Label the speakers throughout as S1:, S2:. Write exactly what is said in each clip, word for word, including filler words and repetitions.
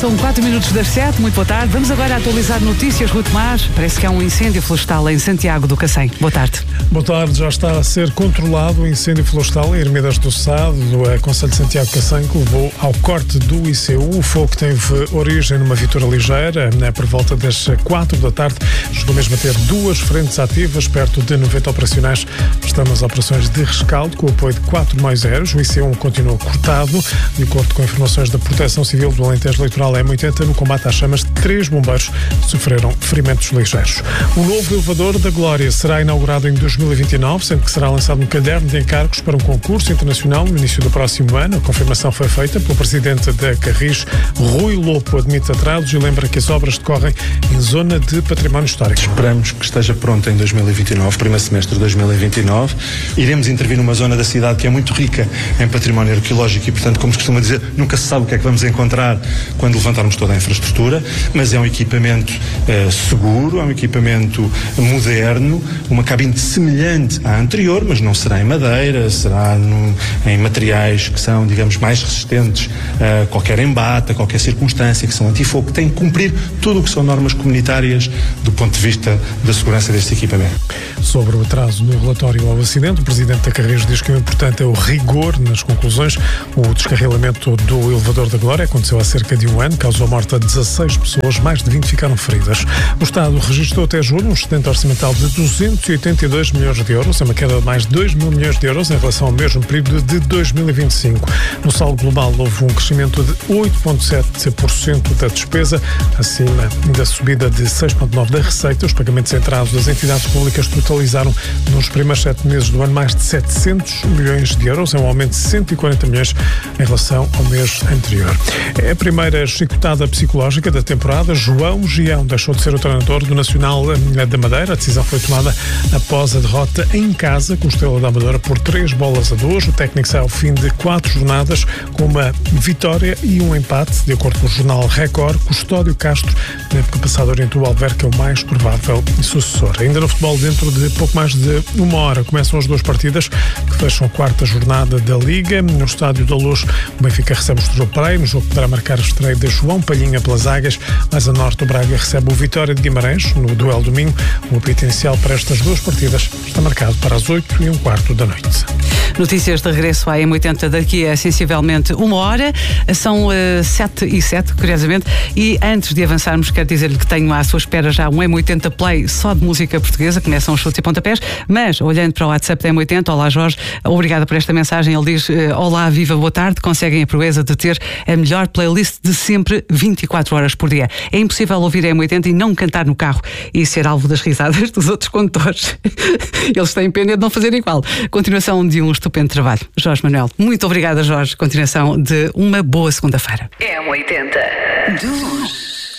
S1: Passam quatro minutos das sete, muito boa tarde. Vamos agora atualizar notícias, Rui Tomás. Parece que há um incêndio florestal em Santiago do Cacém. Boa tarde.
S2: Boa tarde, já está a ser controlado o incêndio florestal em Ermidas do Sado, do Concelho de Santiago do Cacém, que levou ao corte do I C U. O fogo teve origem numa viatura ligeira, né, por volta das quatro da tarde. Chegou mesmo a ter duas frentes ativas, perto de noventa operacionais. Estão nas operações de rescaldo, com o apoio de quatro meios aéreos. O I C U continua cortado. De acordo com informações da Proteção Civil do Alentejo Litoral M oitenta, no combate às chamas, três bombeiros sofreram ferimentos ligeiros. O novo elevador da Glória será inaugurado em dois mil e vinte e nove, sendo que será lançado um caderno de encargos para um concurso internacional no início do próximo ano. A confirmação foi feita pelo presidente da Carris, Rui Lopo, admite atrasos e lembra que as obras decorrem em zona de património histórico.
S3: Esperamos que esteja pronto em dois mil e vinte e nove, primeiro semestre de dois mil e vinte e nove. Iremos intervir numa zona da cidade que é muito rica em património arqueológico e, portanto, como se costuma dizer, nunca se sabe o que é que vamos encontrar quando levantarmos toda a infraestrutura, mas é um equipamento uh, seguro, é um equipamento moderno, uma cabine semelhante à anterior, mas não será em madeira, será no, em materiais que são, digamos, mais resistentes a qualquer embate, a qualquer circunstância, que são antifogo, que têm que cumprir tudo o que são normas comunitárias do ponto de vista da segurança deste equipamento.
S2: Sobre o atraso no relatório ao acidente, o presidente da Carris diz que o importante é o rigor nas conclusões. O descarrilamento do elevador da Glória aconteceu há cerca de um ano, causou a morte a dezasseis pessoas, mais de vinte ficaram feridas. O Estado registrou até julho um excedente orçamental de duzentos e oitenta e dois milhões de euros, é uma queda de mais de dois mil milhões de euros em relação ao mesmo período de dois mil e vinte e cinco. No saldo global houve um crescimento de oito vírgula sete por cento da despesa, acima da subida de seis vírgula nove por cento da receita. Os pagamentos em atraso das entidades públicas totalizaram nos primeiros sete meses do ano mais de setecentos milhões de euros, é um aumento de cento e quarenta milhões em relação ao mês anterior. É a primeira chicotada psicológica da temporada. João Gião deixou de ser o treinador do Nacional da Madeira. A decisão foi tomada após a derrota em casa com o Estrela da Amadora por três bolas a duas. O técnico sai ao fim de quatro jornadas com uma vitória e um empate. De acordo com o jornal Record, Custódio Castro, na época passada, orientou o Alverca o mais provável sucessor. Ainda no futebol, dentro de pouco mais de uma hora, começam as duas partidas que fecham a quarta jornada da Liga. No Estádio da Luz, o Benfica recebe o Estoril Praia, no jogo que poderá marcar a estreia de João Palhinha pelas Águias. Mais a norte, o Braga recebe o Vitória de Guimarães no duelo domingo. O apito inicial para estas duas partidas está marcado para as oito e um quarto da noite.
S1: Notícias de regresso à M oitenta daqui a sensivelmente uma hora. São uh, sete e sete, curiosamente. E antes de avançarmos, quero dizer-lhe que tenho à sua espera já um M oitenta Play só de música portuguesa. Começam os chutes e pontapés. Mas, olhando para o WhatsApp da M oitenta, olá Jorge, obrigada por esta mensagem. Ele diz, uh, olá, viva, boa tarde. Conseguem a proeza de ter a melhor playlist de sempre, vinte e quatro horas por dia. É impossível ouvir a M oitenta e não cantar no carro e ser alvo das risadas dos outros condutores. Eles têm pena de não fazer igual. Continuação de um estupendo trabalho. Jorge Manuel, muito obrigada, Jorge. Continuação de uma boa segunda-feira.
S4: M oitenta. De longe,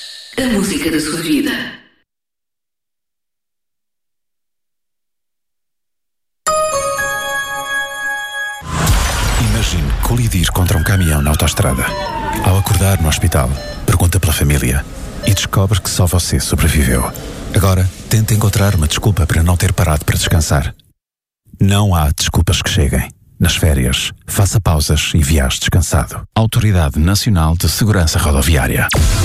S4: a música da sua vida.
S5: Imagine colidir contra um caminhão na autoestrada. Ao acordar no hospital, pergunta pela família e descobre que só você sobreviveu. Agora, tente encontrar uma desculpa para não ter parado para descansar. Não há desculpas que cheguem. Nas férias, faça pausas e viaje descansado. Autoridade Nacional de Segurança Rodoviária.